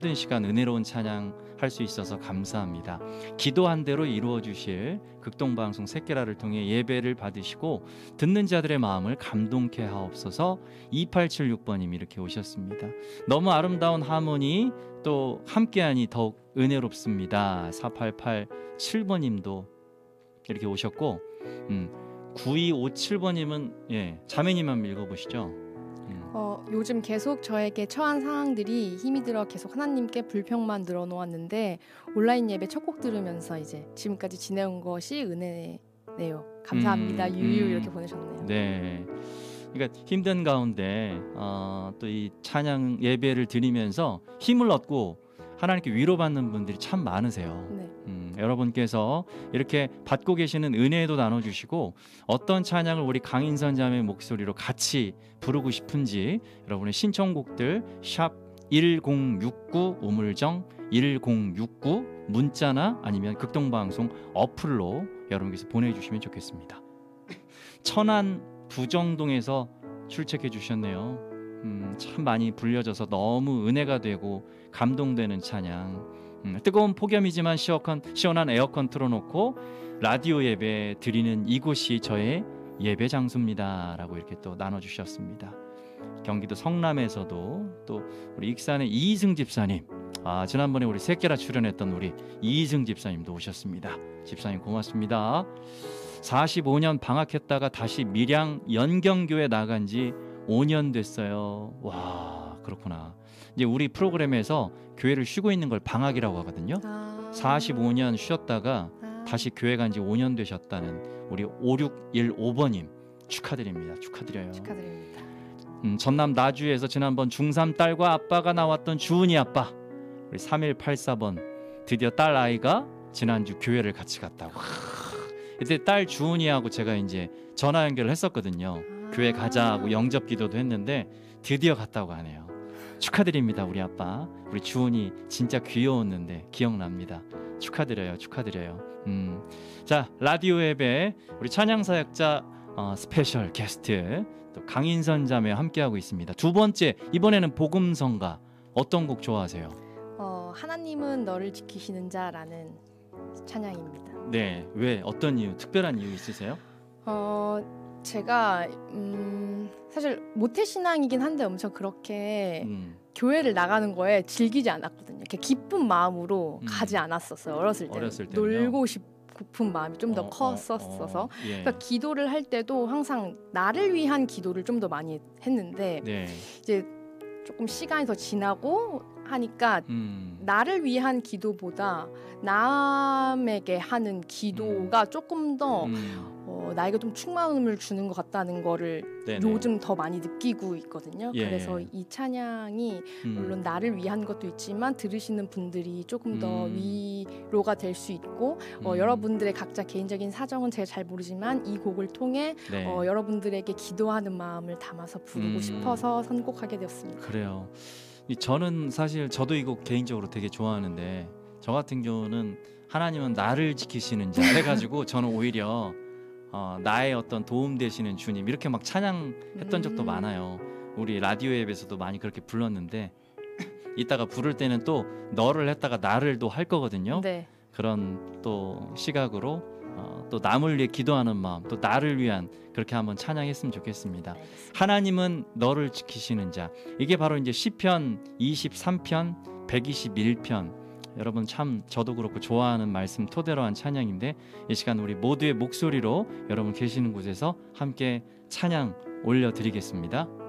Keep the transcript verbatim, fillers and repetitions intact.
모든 시간 은혜로운 찬양 할 수 있어서 감사합니다. 기도한 대로 이루어 주실 극동방송 새끼라를 통해 예배를 받으시고 듣는 자들의 마음을 감동케 하옵소서. 이팔칠육 번님 이렇게 오셨습니다. 너무 아름다운 하모니 또 함께하니 더욱 은혜롭습니다. 사팔팔칠 번님도 이렇게 오셨고 음, 구이오칠 번님은 예, 자매님 한번 읽어보시죠. 어, 요즘 계속 저에게 처한 상황들이 힘이 들어 계속 하나님께 불평만 늘어놓았는데 온라인 예배 첫 곡 들으면서 이제 지금까지 지내온 것이 은혜네요. 감사합니다. 음, 유유 음, 이렇게 보내셨네요. 네. 그러니까 힘든 가운데 어, 또 이 찬양 예배를 드리면서 힘을 얻고 하나님께 위로받는 분들이 참 많으세요. 네. 음, 여러분께서 이렇게 받고 계시는 은혜도 나눠주시고 어떤 찬양을 우리 강인선 자매의 목소리로 같이 부르고 싶은지 여러분의 신청곡들 샵 일공육구 우물정 일공육구 문자나 아니면 극동방송 어플로 여러분께서 보내주시면 좋겠습니다. 천안 부정동에서 출첵해 주셨네요. 음, 참 많이 불려져서 너무 은혜가 되고 감동되는 찬양. 음, 뜨거운 폭염이지만 시원한, 시원한 에어컨 틀어놓고 라디오 예배 드리는 이곳이 저의 예배 장소입니다 라고 이렇게 또 나눠주셨습니다. 경기도 성남에서도 또 우리 익산의 이승 집사님, 아, 지난번에 우리 새끼라 출연했던 우리 이승 집사님도 오셨습니다. 집사님 고맙습니다. 사십오 년 방학했다가 다시 밀양 연경교회 나간 지 오 년 됐어요. 와, 그렇구나. 이제 우리 프로그램에서 교회를 쉬고 있는 걸 방학이라고 하거든요. 아... 사십오 년 쉬었다가 아... 다시 교회 간 지 오 년 되셨다는 우리 오육일오 번님 축하드립니다. 축하드려요. 축하드립니다. 음, 전남 나주에서 지난번 중삼 딸과 아빠가 나왔던 주은이 아빠, 우리 삼일팔사 번 드디어 딸 아이가 지난주 교회를 같이 갔다고. 이때 딸 주은이하고 제가 이제 전화 연결을 했었거든요. 아... 교회 가자고 영접 기도도 했는데 드디어 갔다고 하네요. 축하드립니다. 우리 아빠, 우리 주은이 진짜 귀여웠는데 기억납니다. 축하드려요. 축하드려요. 음, 자, 라디오 예배 우리 찬양사역자 어, 스페셜 게스트 또 강인선 자매와 함께하고 있습니다. 두 번째, 이번에는 복음성가. 어떤 곡 좋아하세요? 어, 하나님은 너를 지키시는 자라는 찬양입니다. 네, 왜? 어떤 이유? 특별한 이유 있으세요? 어, 제가 음, 사실 모태신앙이긴 한데 엄청 그렇게 음. 교회를 나가는 거에 즐기지 않았거든요. 이렇게 기쁜 마음으로 음. 가지 않았었어요. 어렸을 때. 어렸을 때는요? 놀고 싶은 마음이 좀 더 어, 컸었어서. 어, 어, 예. 그러니까 기도를 할 때도 항상 나를 위한 기도를 좀 더 많이 했는데 네. 이제 조금 시간이 더 지나고 하니까 음. 나를 위한 기도보다 남에게 하는 기도가 음. 조금 더 음. 어, 나에게 좀 충만함을 주는 것 같다는 거를 네네. 요즘 더 많이 느끼고 있거든요. 예. 그래서 이 찬양이 음. 물론 나를 위한 것도 있지만 들으시는 분들이 조금 더 음. 위로가 될 수 있고 어, 음. 여러분들의 각자 개인적인 사정은 제가 잘 모르지만 이 곡을 통해 네. 어, 여러분들에게 기도하는 마음을 담아서 부르고 음. 싶어서 선곡하게 되었습니다. 그래요. 이 저는 사실 저도 이 곡 개인적으로 되게 좋아하는데 저 같은 경우는 하나님은 나를 지키시는 자 해가지고 저는 오히려 어, 나의 어떤 도움 되시는 주님 이렇게 막 찬양했던 음. 적도 많아요. 우리 라디오 앱에서도 많이 그렇게 불렀는데 이따가 부를 때는 또 너를 했다가 나를도 할 거거든요. 네. 그런 또 시각으로 어, 또 남을 위해 기도하는 마음, 또 나를 위한 그렇게 한번 찬양했으면 좋겠습니다. 알겠습니다. 하나님은 너를 지키시는 자. 이게 바로 이제 시편 이십삼 편, 백이십일 편. 여러분 참 저도 그렇고 좋아하는 말씀 토대로 한 찬양인데 이 시간 우리 모두의 목소리로 여러분 계시는 곳에서 함께 찬양 올려드리겠습니다.